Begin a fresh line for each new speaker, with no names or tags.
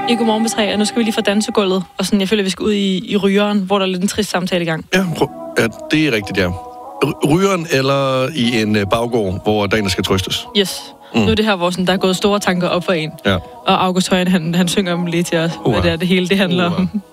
I Godmorgen med 3, og nu skal vi lige fra dansegulvet. Og sådan, jeg føler, vi skal ud i rygeren, hvor der er lidt en trist samtale i gang.
Ja, det er rigtigt, ja. Rygeren eller i en baggård, hvor Daniel skal trøstes.
Yes. Nu er det her, hvor sådan, der er gået store tanker op for en.
Ja.
Og August Højen, han synger dem lige til os, hvad det hele det handler om.